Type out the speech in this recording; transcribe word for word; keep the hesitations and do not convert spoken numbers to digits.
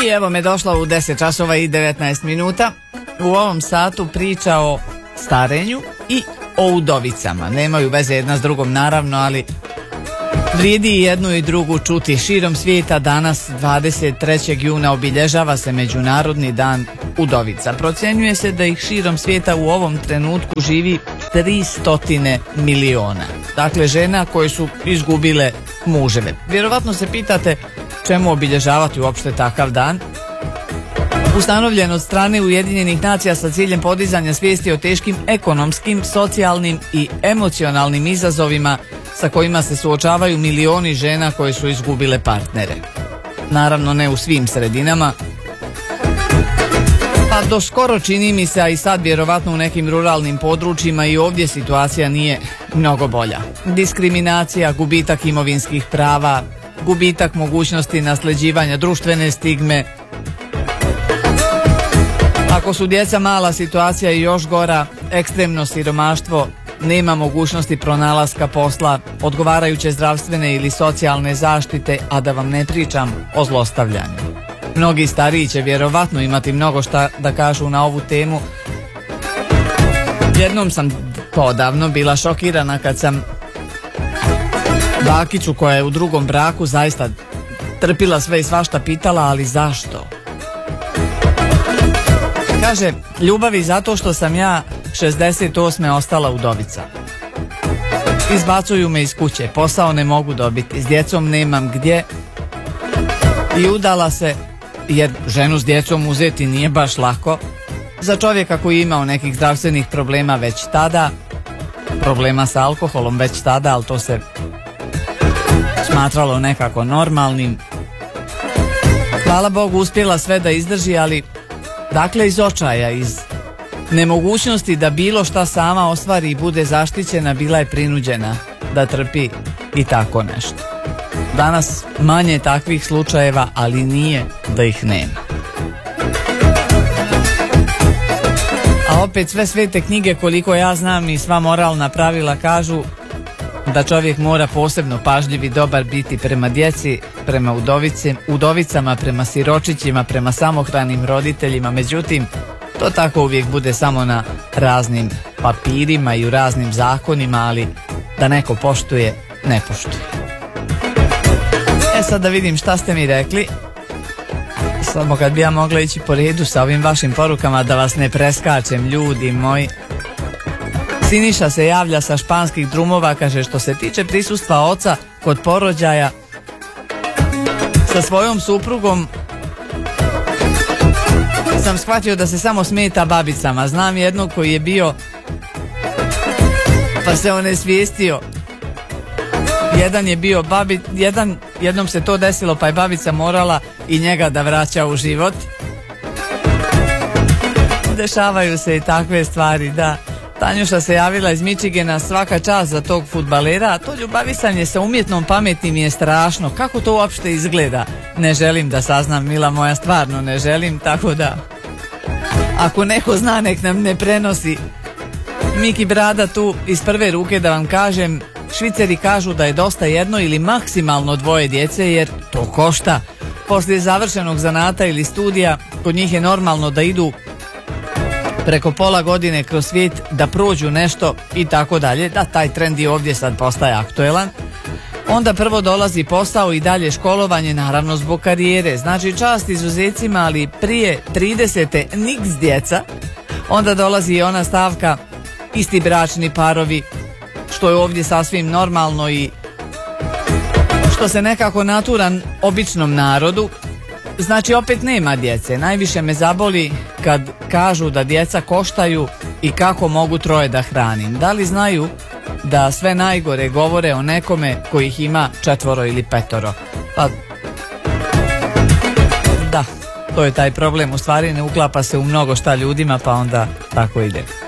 I evo me došla u deset časova i devetnaest minuta. U ovom satu priča o starenju i o udovicama. Nemaju veze jedna s drugom naravno, ali vrijedi i jednu i drugu čuti. Širom svijeta danas dvadeset trećeg juna obilježava se Međunarodni dan udovica. Procjenjuje se da ih širom svijeta u ovom trenutku živi tristo miliona. Dakle, žena koje su izgubile muževe. Vjerovatno se pitate čemu obilježavati uopšte takav dan. Ustanovljen od strane Ujedinjenih nacija sa ciljem podizanja svijesti o teškim ekonomskim, socijalnim i emocionalnim izazovima sa kojima se suočavaju milioni žena koje su izgubile partnere. Naravno ne u svim sredinama, pa do skoro čini mi se, a i sad vjerovatno u nekim ruralnim područjima i ovdje situacija nije mnogo bolja. Diskriminacija, gubitak imovinskih prava, gubitak mogućnosti nasljeđivanja, društvene stigme. Ako su djeca mala, situacija je još gora, ekstremno siromaštvo, nema mogućnosti pronalaska posla, odgovarajuće zdravstvene ili socijalne zaštite, a da vam ne pričam o zlostavljanju. Mnogi stariji će vjerovatno imati mnogo šta da kažu na ovu temu. Jednom sam podavno bila šokirana kad sam bakicu koja je u drugom braku zaista trpila sve i svašta pitala, ali zašto? Kaže, ljubavi zato što sam ja šezdeset osme ostala udovica. Izbacuju me iz kuće, posao ne mogu dobiti, s djecom nemam gdje i udala se, jer ženu s djecom uzeti nije baš lako, za čovjeka koji je imao nekih zdravstvenih problema već tada, problema sa alkoholom već tada, ali to se smatralo nekako normalnim. Hvala Bogu uspjela sve da izdrži, ali dakle iz očaja, iz nemogućnosti da bilo šta sama ostvari i bude zaštićena, bila je prinuđena da trpi i tako nešto. Danas manje takvih slučajeva, ali nije da ih nema. A opet sve svete knjige, koliko ja znam, i sva moralna pravila kažu da čovjek mora posebno pažljiv i dobar biti prema djeci, prema udovici, udovicama, prema siročićima, prema samohranim roditeljima. Međutim, to tako uvijek bude samo na raznim papirima i u raznim zakonima, ali da neko poštuje, ne poštuje. E sad da vidim šta ste mi rekli. Samo kad bi ja mogla ići po redu sa ovim vašim porukama da vas ne preskačem, ljudi moji. Siniša se javlja sa Španskih drumova, kaže, što se tiče prisustva oca kod porođaja sa svojom suprugom sam shvatio da se samo smeta babicama. Znam jednog koji je bio pa se onesvijestio. Jedan je bio babi, jedan, jednom se to desilo pa je babica morala i njega da vraća u život. Dešavaju se i takve stvari, da. Tanjuša se javila iz Michigana, svaka čast za tog fudbalera, a to ljubavisanje sa umjetnom pameti mi je strašno. Kako to uopšte izgleda? Ne želim da saznam, mila moja, stvarno ne želim, tako da ako neko zna, nek nam ne prenosi. Miki Brada tu iz prve ruke da vam kažem, Šviceri kažu da je dosta jedno ili maksimalno dvoje djece, jer to košta. Poslije završenog zanata ili studija, kod njih je normalno da idu preko pola godine kroz svijet, da prođu nešto i tako dalje. Da, taj trend i ovdje sad postaje aktuelan. Onda prvo dolazi posao i dalje školovanje, naravno zbog karijere. Znači čast izuzecima, ali prije tridesete niks djeca. Onda dolazi i ona stavka isti bračni parovi, što je ovdje sasvim normalno i što se nekako natura običnom narodu. Znači opet nema djece. Najviše me zaboli kad kažu da djeca koštaju i kako mogu troje da hranim. Da li znaju da sve najgore govore o nekome kojih ima četvoro ili petoro? Pa da, to je taj problem. U stvari ne uklapa se u mnogo šta ljudima, pa onda tako ide.